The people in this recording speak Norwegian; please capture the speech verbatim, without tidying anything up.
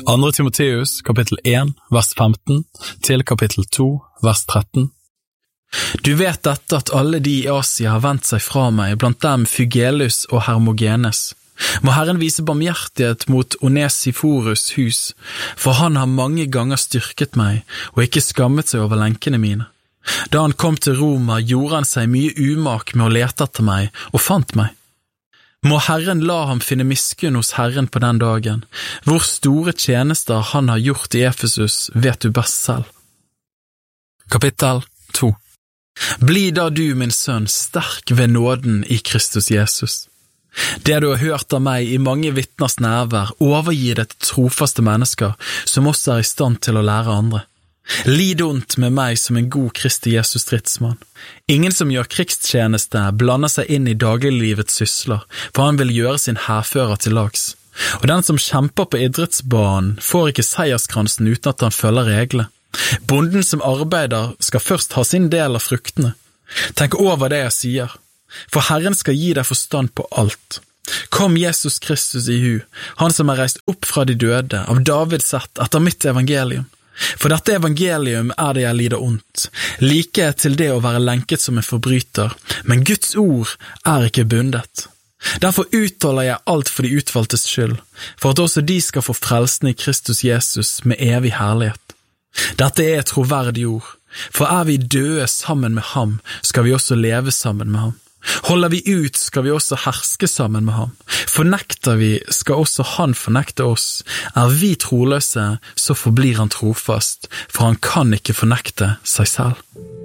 Andre Timoteus, kapittel én, vers femten, til kapittel to, vers tretten. Du vet dette at alle de i Asia har vendt seg fra meg, blant dem Fygelus og Hermogenes. Må Herren vise barmhjertighet mot Onesiforus hus, for han har mange ganger styrket meg og ikke skammet seg over lenkene mine. Da han kom til Roma, gjorde han seg mye umak med å lete etter meg og fant meg. Må Herren la ham finne miskunn hos Herren på den dagen. Hvor store tjenester han har gjort i Efesus, vet du best selv. Kapittel to. Bli da du, min sønn, sterk ved nåden i Kristus Jesus. Det du har hørt av meg i mange vittners nærvær, overgi det til trofaste mennesker, som også er i stand til å lære andre. Lid ondt med meg som en god Kristi Jesus stridsmann. Ingen som gjør krigstjeneste blander seg inn i dagliglivets sysler, for han vil gjøre sin hærfører til lags. Og den som kjemper på idrettsbanen får ikke seierskransen uten at han følger reglene. Bonden som arbeider skal først ha sin del av fruktene. Tenk over det jeg sier, for Herren skal gi deg forstand på alt. Kom Jesus Kristus i hu, han som er reist opp fra de døde, av Davids ett etter mitt evangelium. For dette evangelium er det jeg lider ondt, like til det å være lenket som en forbryter, men Guds ord er ikke bundet. Derfor uttaler jeg alt for de utvalgtes skyld, for at også de skal få frelsen i Kristus Jesus med evig herlighet. Dette er et troverdig ord, for er vi døde sammen med ham, skal vi også leve sammen med ham. Holder vi ut, skal vi også herske sammen med ham. Fornekter vi, skal også han fornekte oss. Er vi troløse, så forblir han trofast, for han kan ikke fornekte seg selv.